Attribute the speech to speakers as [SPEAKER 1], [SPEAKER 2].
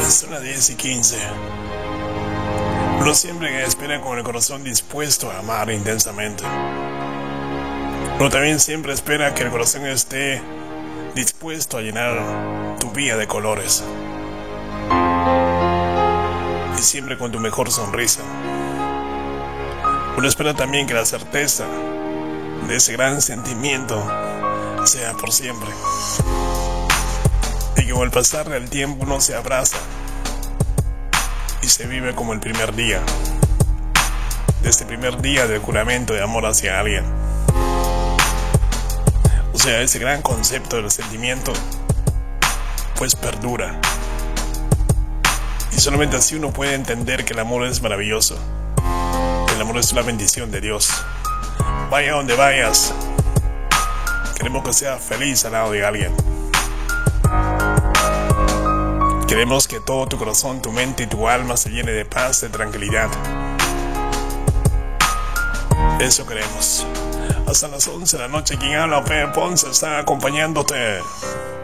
[SPEAKER 1] Son las 10:15. Uno siempre espera con el corazón dispuesto a amar intensamente. Uno también siempre espera que el corazón esté dispuesto a llenar tu vida de colores. Y siempre con tu mejor sonrisa. Uno espera también que la certeza de ese gran sentimiento sea por siempre. Y que con el pasar del tiempo uno se abraza y se vive como el primer día, de ese primer día del juramento de amor hacia alguien. O sea, ese gran concepto del sentimiento pues perdura. Y solamente así uno puede entender que el amor es maravilloso. El amor es una bendición de Dios. Vaya donde vayas, queremos que seas feliz al lado de alguien. Queremos que todo tu corazón, tu mente y tu alma se llene de paz, de tranquilidad. Eso queremos. Hasta las 11 de la noche, quien habla, Pepe Ponce, está acompañándote.